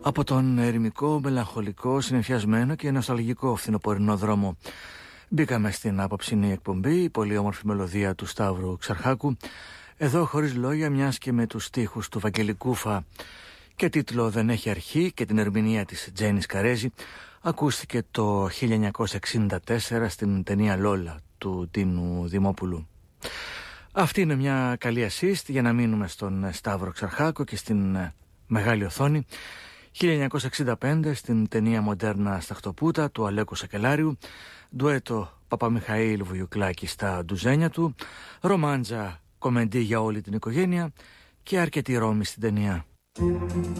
Από τον ερημικό, μελαγχολικό, συννεφιασμένο και νοσταλγικό φθινοπορεινό δρόμο μπήκαμε στην απόψινή εκπομπή, η πολύ όμορφη μελωδία του Σταύρου Ξαρχάκου, εδώ χωρίς λόγια, μιας και με τους στίχους του Βαγγέλη Κούφα και τίτλο «Δεν έχει αρχή» και την ερμηνεία της Τζένις Καρέζη, ακούστηκε το 1964 στην ταινία «Λόλα» του Τίνου Δημόπουλου. Αυτή είναι μια καλή ασίστ για να μείνουμε στον Σταύρο Ξαρχάκο και στην μεγάλη οθόνη. 1965 στην ταινία «Μοντέρνα Σταχτοπούτα» του Αλέκου Σακελάριου, ντουέτο Παπαμιχαήλ Βουγιουκλάκη στα ντουζένια του, ρομάντζα κομεντή για όλη την οικογένεια και αρκετή ρόμη στην ταινία.